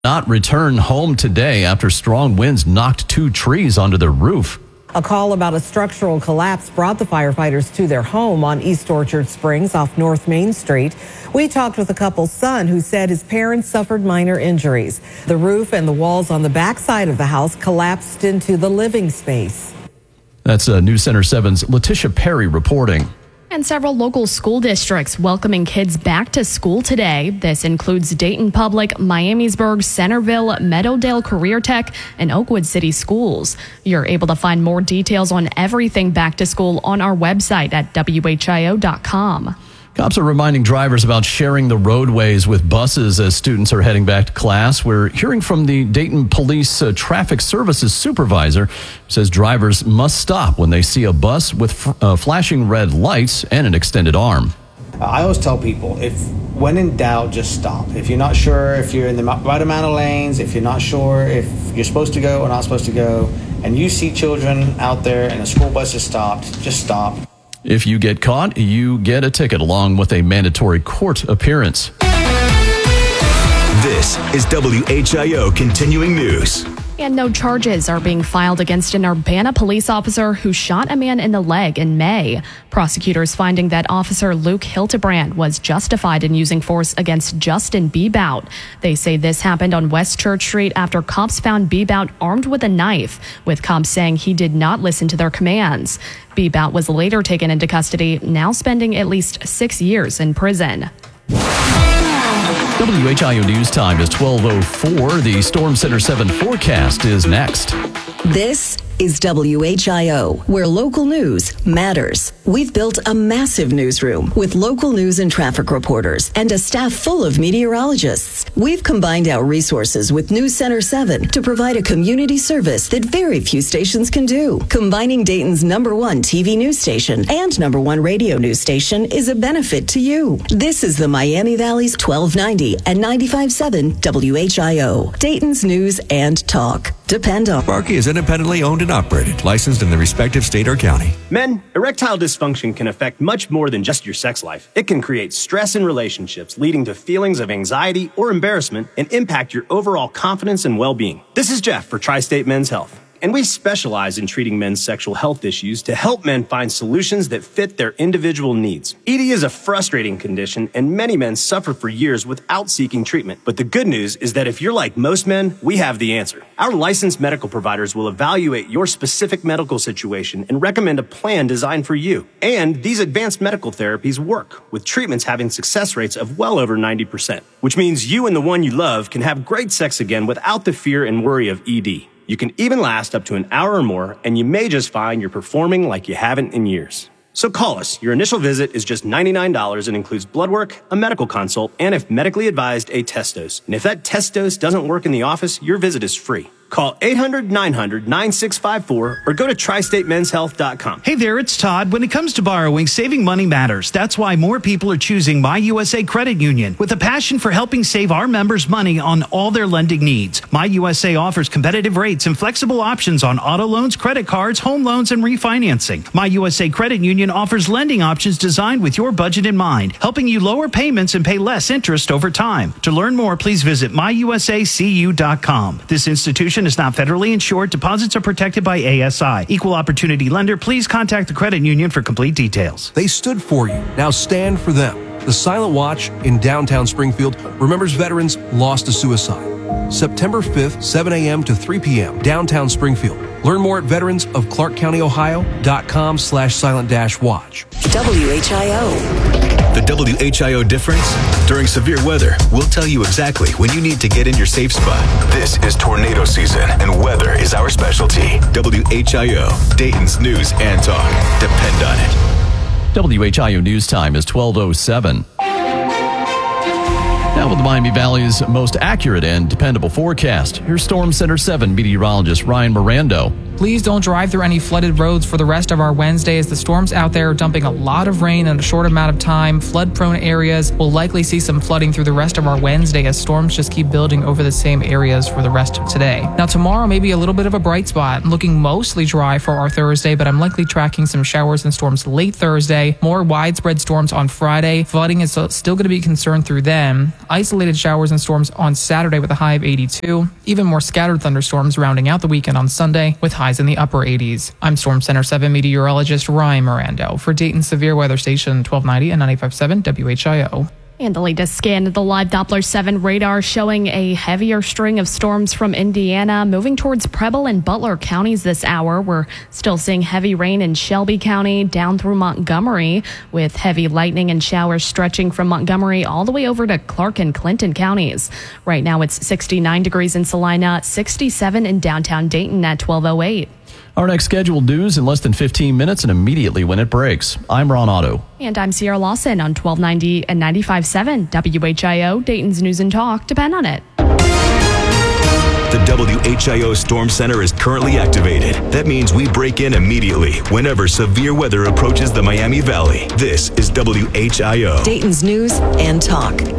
Not return home today after strong winds knocked 2 trees onto their roof. A call about a structural collapse brought the firefighters to their home on East Orchard Springs off North Main Street. We talked with the couple's son who said his parents suffered minor injuries. The roof and the walls on the back side of the house collapsed into the living space. That's News Center 7's Letitia Perry reporting. And several local school districts welcoming kids back to school today. This includes Dayton Public, Miamisburg, Centerville, Meadowdale Career Tech, and Oakwood City Schools. You're able to find more details on everything back to school on our website at WHIO.com. Cops are reminding drivers about sharing the roadways with buses as students are heading back to class. We're hearing from the Dayton Police Traffic Services Supervisor, who says drivers must stop when they see a bus with flashing red lights and an extended arm. I always tell people, when in doubt, just stop. If you're not sure if you're in the right amount of lanes, if you're not sure if you're supposed to go or not supposed to go, and you see children out there and a school bus is stopped, just stop. If you get caught, you get a ticket along with a mandatory court appearance. This is WHIO Continuing News. And no charges are being filed against an Urbana police officer who shot a man in the leg in May. Prosecutors finding that Officer Luke Hildebrand was justified in using force against Justin Bebout. They say this happened on West Church Street after cops found Bebout armed with a knife, with cops saying he did not listen to their commands. Bebout was later taken into custody, now spending at least 6 years in prison. WHIO News Time is 12:04. The Storm Center 7 forecast is next. This is WHIO, where local news matters. We've built a massive newsroom with local news and traffic reporters and a staff full of meteorologists. We've combined our resources with News Center 7 to provide a community service that very few stations can do. Combining Dayton's #1 TV news station and #1 radio news station is a benefit to you. This is the Miami Valley's 1290 and 95.7 WHIO, Dayton's news and talk. Depend on. Sparky is independently owned and operated, licensed in the respective state or county. Men, erectile dysfunction can affect much more than just your sex life. It can create stress in relationships, leading to feelings of anxiety or embarrassment, and impact your overall confidence and well-being. This is Jeff for Tri-State Men's Health, and we specialize in treating men's sexual health issues to help men find solutions that fit their individual needs. ED is a frustrating condition, and many men suffer for years without seeking treatment. But the good news is that if you're like most men, we have the answer. Our licensed medical providers will evaluate your specific medical situation and recommend a plan designed for you. And these advanced medical therapies work, with treatments having success rates of well over 90%, which means you and the one you love can have great sex again without the fear and worry of ED. You can even last up to an hour or more, and you may just find you're performing like you haven't in years. So call us. Your initial visit is just $99 and includes blood work, a medical consult, and if medically advised, a test dose. And if that test dose doesn't work in the office, your visit is free. Call 800-900-9654 or go to tristatemenshealth.com. Hey there, it's Todd. When it comes to borrowing, saving money matters. That's why more people are choosing My USA Credit Union with a passion for helping save our members money on all their lending needs. My USA offers competitive rates and flexible options on auto loans, credit cards, home loans, and refinancing. My USA Credit Union offers lending options designed with your budget in mind, helping you lower payments and pay less interest over time. To learn more, please visit myusacu.com. This institution is not federally insured. Deposits are protected by ASI. Equal opportunity lender. Please contact the credit union for complete details. They stood for you. Now stand for them. The Silent Watch in downtown Springfield remembers veterans lost to suicide. September 5th, 7 a.m. to 3 p.m., downtown Springfield. Learn more at veteransofclarkcountyohio.com/silent-watch. WHIO. The WHIO difference? During severe weather, we'll tell you exactly when you need to get in your safe spot. This is tornado season, and weather is our specialty. WHIO, Dayton's news and talk. Depend on it. WHIO News Time is 12:07. Now with the Miami Valley's most accurate and dependable forecast, here's Storm Center 7 meteorologist Ryan Mirando. Please don't drive through any flooded roads for the rest of our Wednesday, as the storms out there are dumping a lot of rain in a short amount of time. Flood-prone areas will likely see some flooding through the rest of our Wednesday as storms just keep building over the same areas for the rest of today. Now tomorrow may be a little bit of a bright spot, looking mostly dry for our Thursday, but I'm likely tracking some showers and storms late Thursday. More widespread storms on Friday. Flooding is still going to be a concern through them. Isolated showers and storms on Saturday with a high of 82. Even more scattered thunderstorms rounding out the weekend on Sunday with highs in the upper 80s. I'm Storm Center 7 meteorologist Ryan Mirando for Dayton Severe Weather Station 1290 and 95.7 WHIO. And the latest scan of the live Doppler 7 radar showing a heavier string of storms from Indiana moving towards Preble and Butler counties this hour. We're still seeing heavy rain in Shelby County down through Montgomery, with heavy lightning and showers stretching from Montgomery all the way over to Clark and Clinton counties. Right now it's 69 degrees in Salina, 67 in downtown Dayton at 12:08. Our next scheduled news in less than 15 minutes and immediately when it breaks. I'm Ron Otto. And I'm Sierra Lawson on 1290 and 95.7 WHIO. Dayton's News and Talk. Depend on it. The WHIO Storm Center is currently activated. That means we break in immediately whenever severe weather approaches the Miami Valley. This is WHIO. Dayton's News and Talk.